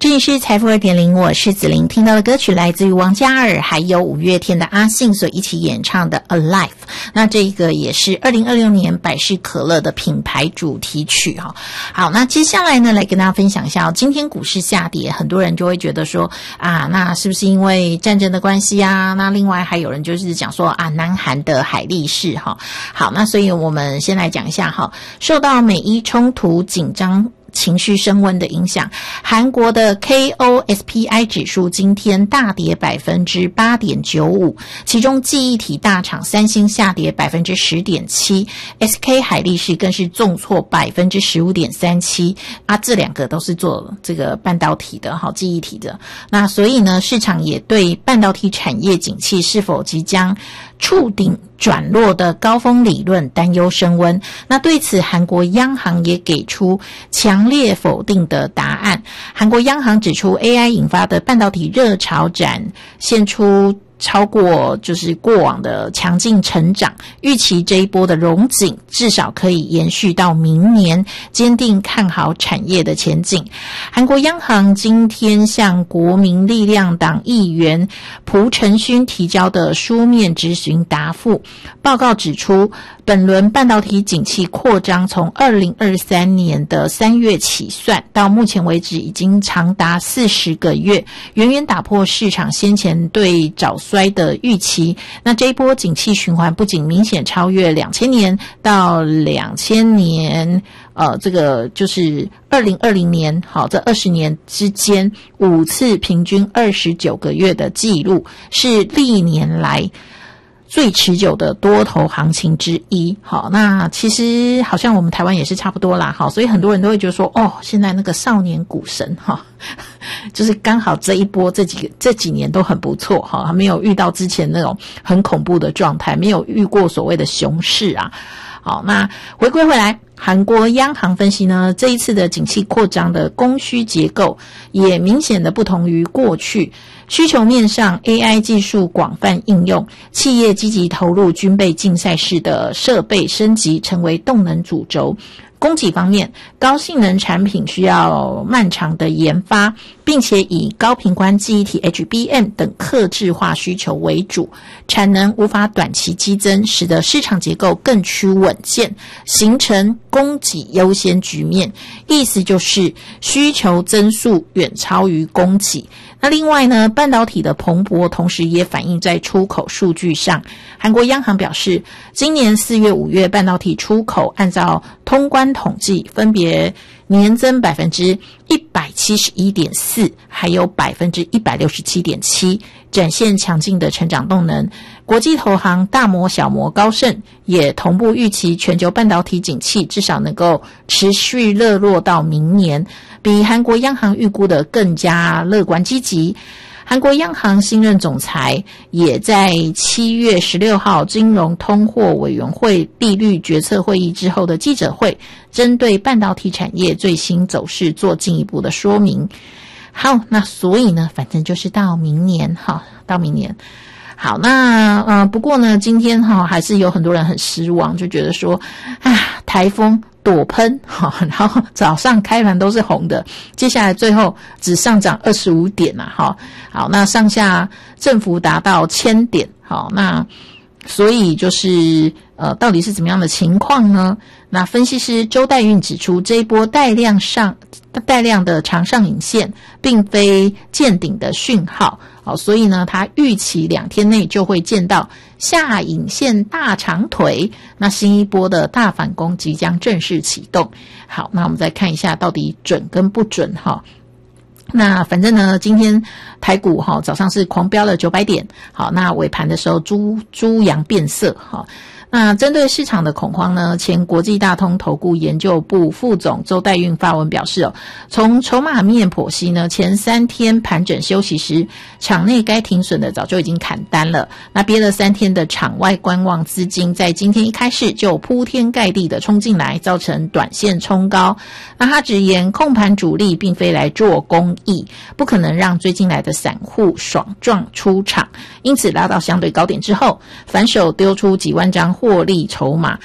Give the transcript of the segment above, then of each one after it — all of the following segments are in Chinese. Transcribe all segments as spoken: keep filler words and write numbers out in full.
这里是财富 二点零， 我是子玲。听到的歌曲来自于王嘉尔还有五月天的阿信所一起演唱的 Alive， 那这个也是二零二六年百事可乐的品牌主题曲。好，那接下来呢来跟大家分享一下，今天股市下跌，很多人就会觉得说啊，那是不是因为战争的关系啊？那另外还有人就是讲说啊，南韩的海力士。好，那所以我们先来讲一下，受到美伊冲突紧张情绪升温的影响，韩国的 K O S P I 指数今天大跌 百分之八点九五， 其中记忆体大厂三星下跌 百分之十点七， S K 海力士更是重挫 百分之十五点三七， 啊，这两个都是做这个半导体的好记忆体的。那所以呢，市场也对半导体产业景气是否即将触顶转弱的高峰理论担忧升温。那对此韩国央行也给出强烈否定的答案。韩国央行指出 A I 引发的半导体热潮展现出超过就是过往的强劲成长，预期这一波的荣景至少可以延续到明年，坚定看好产业的前景。韩国央行今天向国民力量党议员朴成勋提交的书面质询答复报告指出，本轮半导体景气扩张从二零二三年的三月起算，到目前为止已经长达四十个月，远远打破市场先前对早衰的预期。那这一波景气循环不仅明显超越两千年到两千年，呃，这个就是二零二零年，好，这二十年之间五次平均二十九个月的记录，是历年来最持久的多头行情之一。好，那其实好像我们台湾也是差不多啦。好，所以很多人都会觉得说，哦，现在那个少年股神哈，就是刚好这一波这几个这几年都很不错哈，没有遇到之前那种很恐怖的状态，没有遇过所谓的熊市啊。好，那回归回来，韩国央行分析呢，这一次的景气扩张的供需结构也明显的不同于过去。需求面上 A I 技术广泛应用，企业积极投入军备竞赛式的设备升级成为动能主轴。供给方面，高性能产品需要漫长的研发，并且以高频宽记忆体 H B M 等客制化需求为主，产能无法短期激增，使得市场结构更趋稳健，形成供给优先局面。意思就是需求增速远超于供给。那另外呢，半导体的蓬勃同时也反映在出口数据上。韩国央行表示，今年四月、五月半导体出口按照通关统计分别年增 百分之一百七十一点四 还有 百分之一百六十七点七， 展现强劲的成长动能。国际投行大摩、小摩、高盛也同步预期全球半导体景气至少能够持续热络到明年，比韩国央行预估的更加乐观积极。韩国央行新任总裁也在七月十六号金融通货委员会利率决策会议之后的记者会，针对半导体产业最新走势做进一步的说明。好，那所以呢，反正就是到明年，好，到明年。好，那呃，不过呢，今天哈、哦、还是有很多人很失望，就觉得说，啊，台风躲喷，好，然后早上开盘都是红的，接下来最后只上涨二十五点啊，好，好，那上下振幅达到千点，好，那所以就是呃，到底是怎么样的情况呢？那分析师周代运指出，这一波带量上带量的长上影线，并非见顶的讯号。好，所以呢，他预期两天内就会见到下影线大长腿，那新一波的大反攻即将正式启动。好，那我们再看一下到底准跟不准哈。那反正呢，今天台股哈早上是狂飙了九百点，好，那尾盘的时候猪猪羊变色哈。那针对市场的恐慌呢，前国际大通投顾研究部副总周代运发文表示哦，从筹码面剖析呢，前三天盘整休息时，场内该停损的早就已经砍单了。那憋了三天的场外观望资金，在今天一开始就铺天盖地的冲进来，造成短线冲高。那他直言，控盘主力并非来做公益，不可能让追进来的散户爽赚出场，因此拉到相对高点之后，反手丢出几万张获利筹码，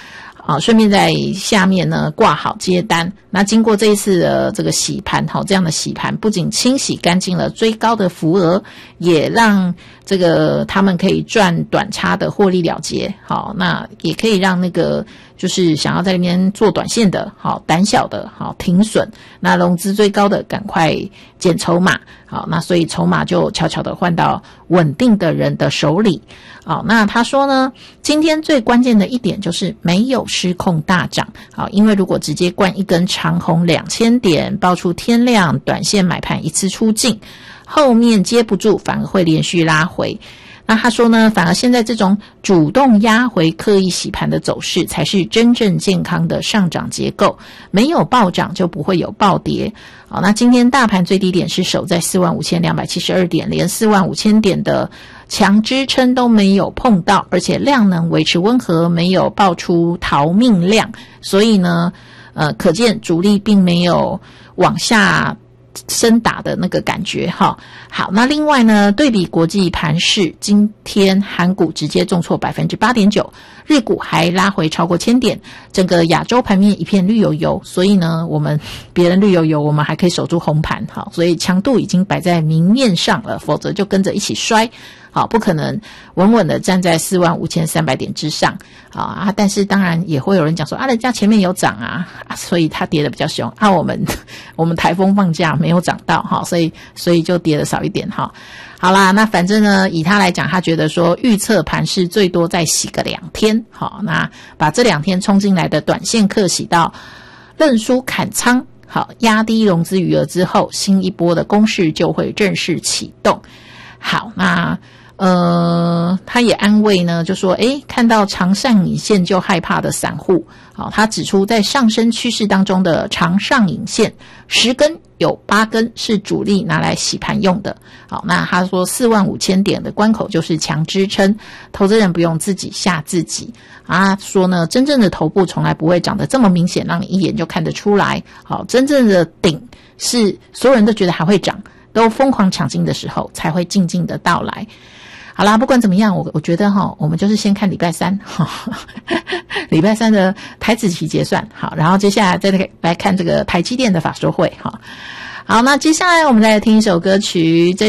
啊，顺便在下面呢挂好接单。那经过这一次的这个洗盘，好，这样的洗盘不仅清洗干净了追高的浮额，也让这个他们可以赚短差的获利了结。好，那也可以让那个就是想要在里面做短线的，好，胆小的，好，停损。那融资最高的赶快减筹码。好，那所以筹码就悄悄的换到稳定的人的手里。好，那他说呢，今天最关键的一点就是没有失控大涨。好，因为如果直接灌一根长红两千点，爆出天量，短线买盘一次出尽，后面接不住，反而会连续拉回。那他说呢，反而现在这种主动压回刻意洗盘的走势才是真正健康的上涨结构，没有暴涨就不会有暴跌。好，那今天大盘最低点是守在 四万五千两百七十二 点，连 四万五千 点的强支撑都没有碰到，而且量能维持温和，没有爆出逃命量，所以呢呃，可见主力并没有往下深打的那个感觉哈。好，那另外呢，对比国际盘势，今天韩股直接重挫 百分之八点九， 日股还拉回超过千点，整个亚洲盘面一片绿油油，所以呢我们别人绿油油，我们还可以守住红盘。好，所以强度已经摆在明面上了，否则就跟着一起摔。好，不可能稳稳的站在 四万五千三百 点之上。好啊，但是当然也会有人讲说啊，人家前面有涨啊，啊所以它跌得比较凶啊，我们我们台风放假没有涨到哈，所以所以就跌得少一点哈。好啦，那反正呢，以他来讲，他觉得说预测盘势最多再洗个两天。好，那把这两天冲进来的短线客洗到认输砍仓，好，压低融资余额之后，新一波的攻势就会正式启动。好，那呃，他也安慰呢，就说，诶，看到长上影线就害怕的散户，好，他指出在上升趋势当中的长上影线，十根有八根是主力拿来洗盘用的。好，那他说四万五千点的关口就是强支撑，投资人不用自己吓自己。啊，说呢，真正的头部从来不会长得这么明显，让你一眼就看得出来。好，真正的顶是所有人都觉得还会涨，都疯狂抢进的时候才会静静的到来。好啦，不管怎么样，我我觉得哈，我们就是先看礼拜三，礼拜三的台指期结算，好，然后接下来再来看这个台积电的法说会，哈。好，那接下来我们再来听一首歌曲。这